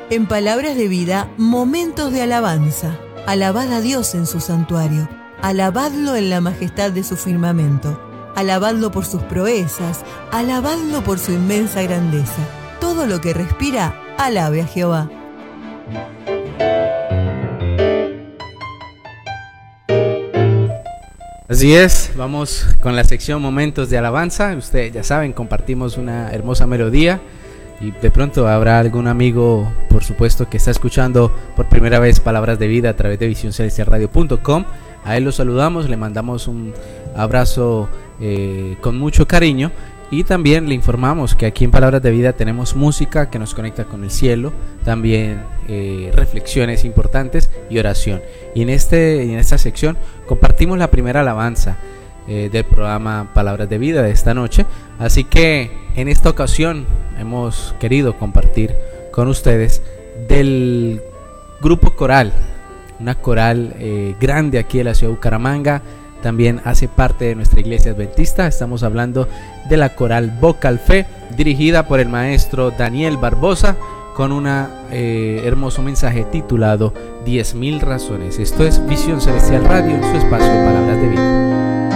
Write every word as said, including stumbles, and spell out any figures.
En Palabras de Vida, momentos de alabanza. Alabad a Dios en su santuario. Alabadlo en la majestad de su firmamento. Alabadlo por sus proezas. Alabadlo por su inmensa grandeza. Todo lo que respira, alabe a Jehová. Así es, vamos con la sección Momentos de Alabanza. Ustedes ya saben, compartimos una hermosa melodía y de pronto habrá algún amigo, por supuesto, que está escuchando por primera vez Palabras de Vida a través de visión celestial radio punto com. A él lo saludamos, le mandamos un abrazo eh, con mucho cariño y también le informamos que aquí en Palabras de Vida tenemos música que nos conecta con el cielo, también eh, reflexiones importantes y oración. Y en, este, en esta sección compartimos la primera alabanza eh, del programa Palabras de Vida de esta noche. Así que en esta ocasión hemos querido compartir con ustedes del grupo coral, una coral eh, grande aquí en la ciudad de Bucaramanga. También hace parte de nuestra iglesia adventista. Estamos hablando de la coral Vocal Fe, dirigida por el maestro Daniel Barbosa, con un eh, hermoso mensaje titulado diez mil razones. Esto es Visión Celestial Radio en su espacio Palabras de Vida.